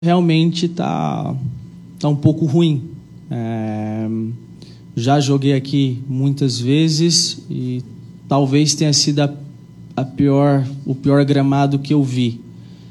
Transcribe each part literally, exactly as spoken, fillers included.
Realmente tá, tá um pouco ruim. É, já joguei aqui muitas vezes e talvez tenha sido a, a pior, o pior gramado que eu vi.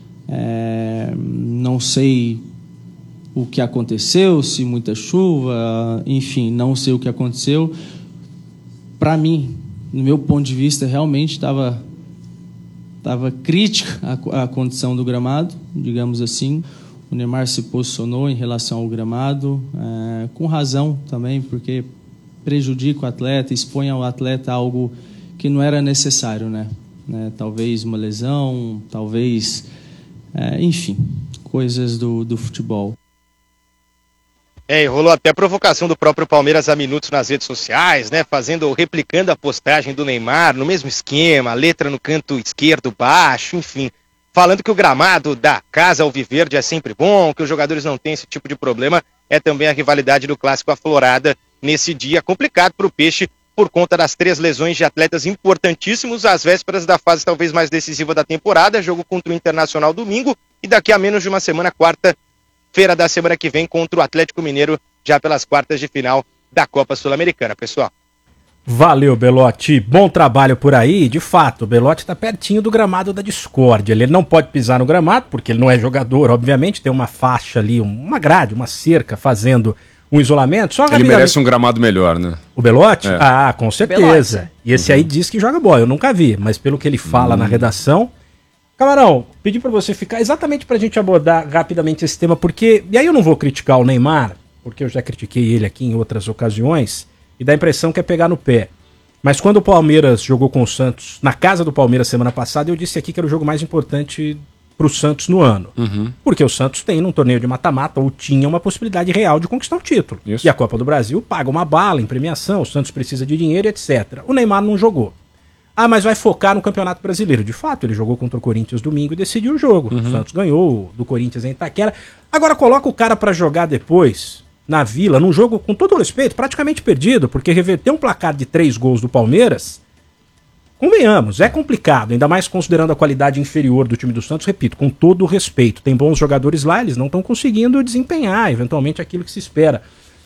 É, não sei o que aconteceu, se muita chuva, enfim, não sei o que aconteceu. Para mim, no meu ponto de vista, realmente estava estava crítica a, a condição do gramado, digamos assim. O Neymar se posicionou em relação ao gramado, é, com razão também, porque prejudica o atleta, expõe ao atleta algo que não era necessário, né? né? Talvez uma lesão, talvez, é, enfim, coisas do, do futebol. É, e rolou até a provocação do próprio Palmeiras há minutos nas redes sociais, né? Fazendo, replicando a postagem do Neymar, no mesmo esquema, letra no canto esquerdo baixo, enfim. Falando que o gramado da Casa Alviverde é sempre bom, que os jogadores não têm esse tipo de problema. É também a rivalidade do clássico aflorada nesse dia complicado para o Peixe por conta das três lesões de atletas importantíssimos às vésperas da fase talvez mais decisiva da temporada. Jogo contra o Internacional domingo e daqui a menos de uma semana, quarta-feira da semana que vem, contra o Atlético Mineiro, já pelas quartas de final da Copa Sul-Americana, pessoal. Valeu, Belotti. Bom trabalho por aí. De fato, o Belotti está pertinho do gramado da discórdia. Ele não pode pisar no gramado, porque ele não é jogador, obviamente. Tem uma faixa ali, uma grade, uma cerca fazendo um isolamento. Só ele merece um gramado melhor, né? O Belotti? É. Ah, com certeza. Belotti. E esse uhum. aí diz que joga bola. Eu nunca vi, mas pelo que ele fala uhum. na redação... Camarão, pedi para você ficar exatamente para a gente abordar rapidamente esse tema, porque... E aí eu não vou criticar o Neymar, porque eu já critiquei ele aqui em outras ocasiões... E dá a impressão que é pegar no pé. Mas quando o Palmeiras jogou com o Santos, na casa do Palmeiras semana passada, eu disse aqui que era o jogo mais importante para o Santos no ano. Uhum. Porque o Santos tem, num torneio de mata-mata, ou tinha uma possibilidade real de conquistar o título. Isso. E a Copa do Brasil paga uma bala em premiação, o Santos precisa de dinheiro, etcétera. O Neymar não jogou. Ah, mas vai focar no Campeonato Brasileiro. De fato, ele jogou contra o Corinthians domingo e decidiu o jogo. Uhum. O Santos ganhou do Corinthians em Itaquera. Agora coloca o cara para jogar depois... na Vila, num jogo, com todo o respeito, praticamente perdido, porque reverter um placar de três gols do Palmeiras, convenhamos, é complicado, ainda mais considerando a qualidade inferior do time do Santos, repito, com todo o respeito. Tem bons jogadores lá, eles não estão conseguindo desempenhar, eventualmente, aquilo que se espera.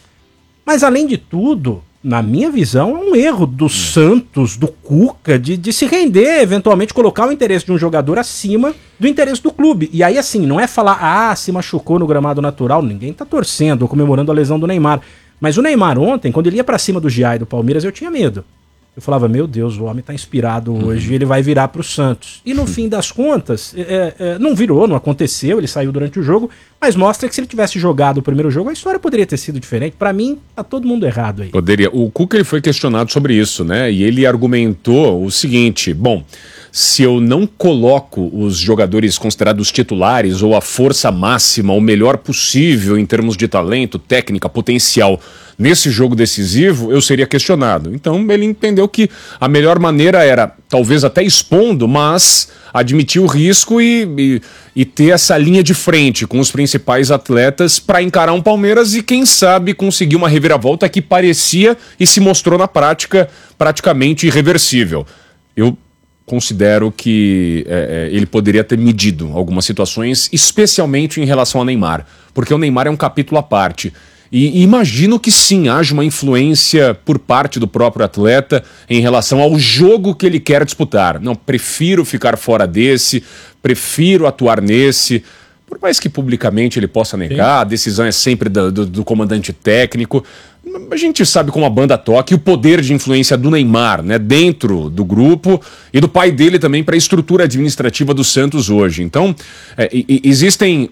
Mas, além de tudo, na minha visão, é um erro do hum. Santos, do Cuca, de, de se render, eventualmente colocar o interesse de um jogador acima do interesse do clube. E aí, assim, não é falar, ah, se machucou no gramado natural, ninguém tá torcendo ou comemorando a lesão do Neymar. Mas o Neymar ontem, quando ele ia pra cima do Giai do Palmeiras, eu tinha medo. Eu falava, meu Deus, o homem tá inspirado hoje, uhum. ele vai virar pro Santos. E no uhum. fim das contas, é, é, não virou, não aconteceu, ele saiu durante o jogo, mas mostra que se ele tivesse jogado o primeiro jogo, a história poderia ter sido diferente. Pra mim, tá todo mundo errado aí. Poderia. O Cuca, ele foi questionado sobre isso, né? E ele argumentou o seguinte, bom, se eu não coloco os jogadores considerados titulares ou a força máxima, o melhor possível em termos de talento, técnica, potencial, nesse jogo decisivo, eu seria questionado. Então ele entendeu que a melhor maneira era, talvez até expondo, mas admitir o risco e, e, e ter essa linha de frente com os principais atletas para encarar um Palmeiras e, quem sabe, conseguir uma reviravolta que parecia e se mostrou na prática praticamente irreversível. Eu considero que é, ele poderia ter medido algumas situações, especialmente em relação ao Neymar, porque o Neymar é um capítulo à parte. E, e imagino que sim, haja uma influência por parte do próprio atleta em relação ao jogo que ele quer disputar. Não, prefiro ficar fora desse, prefiro atuar nesse. Por mais que publicamente ele possa negar, sim. A decisão é sempre do, do, do comandante técnico. A gente sabe como a banda toca e o poder de influência do Neymar, né, dentro do grupo e do pai dele também para a estrutura administrativa do Santos hoje. Então, é, e, existem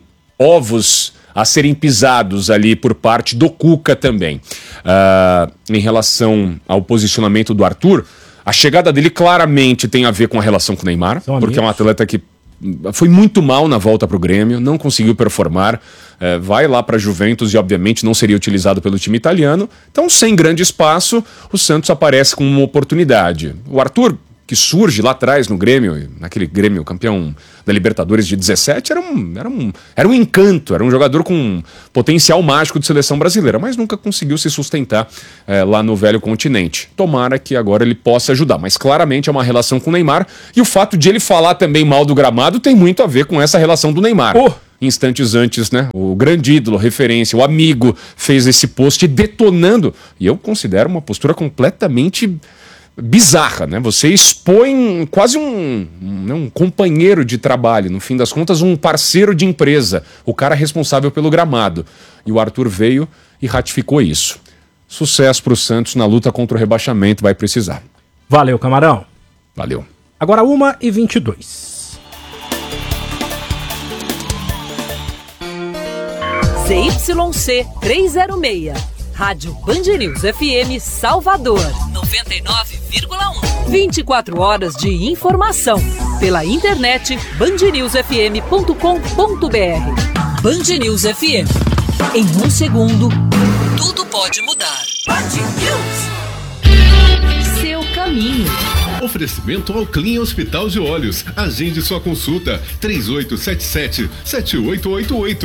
ovos a serem pisados ali por parte do Cuca também. Uh, em relação ao posicionamento do Arthur, a chegada dele claramente tem a ver com a relação com o Neymar, São porque amigos. É um atleta que foi muito mal na volta para o Grêmio, não conseguiu performar, é, vai lá para a Juventus e obviamente não seria utilizado pelo time italiano. Então, sem grande espaço, o Santos aparece com uma oportunidade. O Arthur, que surge lá atrás no Grêmio, naquele Grêmio campeão da Libertadores de dezessete, era um, era um, era um encanto, era um jogador com potencial mágico de seleção brasileira, mas nunca conseguiu se sustentar é, lá no velho continente. Tomara que agora ele possa ajudar, mas claramente é uma relação com o Neymar, e o fato de ele falar também mal do gramado tem muito a ver com essa relação do Neymar. Oh. instantes antes, né? O grande ídolo, referência, o amigo fez esse post detonando. E eu considero uma postura completamente bizarra, né? Você expõe quase um, um, um companheiro de trabalho, no fim das contas, um parceiro de empresa, o cara responsável pelo gramado. E o Arthur veio e ratificou isso. Sucesso para o Santos na luta contra o rebaixamento, vai precisar. Valeu, Camarão. Valeu. Agora uma e vinte e dois. Z Y C trezentos e seis, Rádio Band News F M Salvador, noventa e nove vírgula um. vinte e quatro horas de informação pela internet band news f m ponto com ponto b r. Band News F M. Em um segundo, tudo pode mudar. Band News. Seu caminho. Oferecimento ao Clean Hospital de Olhos. Agende sua consulta. três oito sete sete, sete oito oito oito.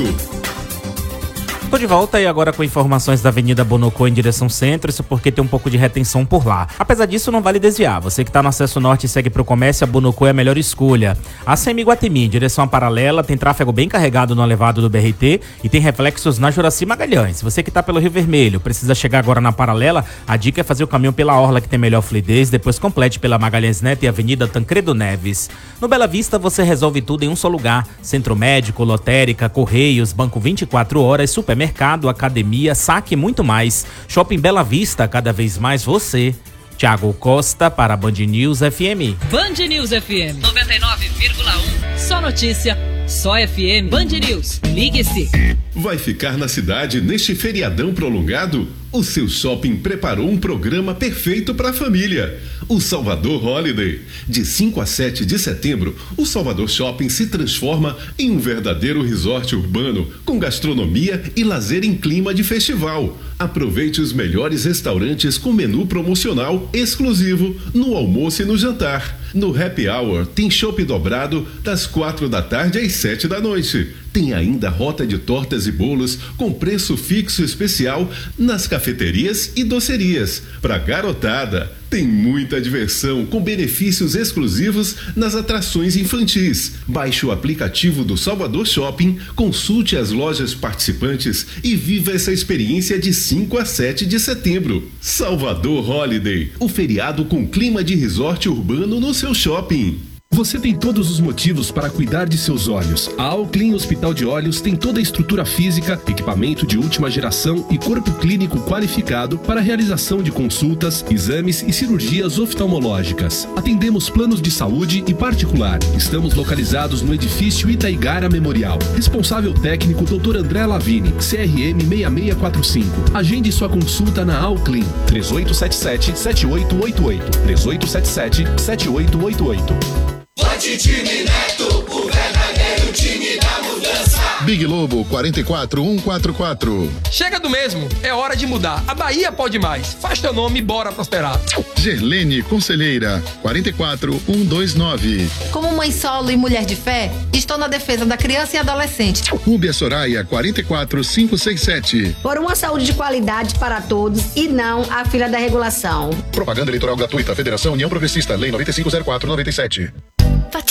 Tô de volta e agora com informações da Avenida Bonocô em direção centro, isso porque tem um pouco de retenção por lá. Apesar disso, não vale desviar. Você que tá no acesso norte e segue pro comércio, a Bonocô é a melhor escolha. A Semi-Guatemi, em direção à paralela, tem tráfego bem carregado no elevado do B R T e tem reflexos na Juraci Magalhães. Você que tá pelo Rio Vermelho, precisa chegar agora na paralela, a dica é fazer o caminho pela Orla, que tem melhor fluidez, depois complete pela Magalhães Neto e Avenida Tancredo Neves. No Bela Vista, você resolve tudo em um só lugar. Centro médico, lotérica, correios, banco vinte e quatro horas, super mercado, academia, saque e muito mais. Shopping Bela Vista, cada vez mais você. Thiago Costa para a Band News F M. Band News F M noventa e nove vírgula um. Só notícia, só F M. Band News. Ligue-se. Vai ficar na cidade neste feriadão prolongado? O seu shopping preparou um programa perfeito para a família. O Salvador Holiday. De cinco a sete de setembro, o Salvador Shopping se transforma em um verdadeiro resort urbano, com gastronomia e lazer em clima de festival. Aproveite os melhores restaurantes com menu promocional exclusivo no almoço e no jantar. No Happy Hour tem chopp dobrado das quatro da tarde às sete da noite. Tem ainda rota de tortas e bolos com preço fixo especial nas cafeterias e docerias. Pra garotada, tem muita diversão com benefícios exclusivos nas atrações infantis. Baixe o aplicativo do Salvador Shopping, consulte as lojas participantes e viva essa experiência de cinco a sete de setembro. Salvador Holiday, o feriado com clima de resort urbano no seu shopping. Você tem todos os motivos para cuidar de seus olhos. A Alclin Hospital de Olhos tem toda a estrutura física, equipamento de última geração e corpo clínico qualificado para a realização de consultas, exames e cirurgias oftalmológicas. Atendemos planos de saúde e particular. Estamos localizados no edifício Itaigara Memorial. Responsável técnico doutor André Lavini, C R M seis seis quatro cinco. Agende sua consulta na Alclin. três oito sete sete, sete oito oito oito. três oito sete sete, sete oito oito oito. Vote Time Neto, o verdadeiro time da mudança. Big Lobo quatro quatro um quatro quatro. Chega do mesmo, é hora de mudar. A Bahia pode mais. Faz teu nome e bora prosperar. Gerlene Conselheira quatro quatro um dois nove. Como mãe solo e mulher de fé, estou na defesa da criança e adolescente. Rúbia Soraya quatro quatro cinco seis sete. Por uma saúde de qualidade para todos e não a fila da regulação. Propaganda eleitoral gratuita. Federação União Progressista. Lei nove cinco zero quatro nove sete.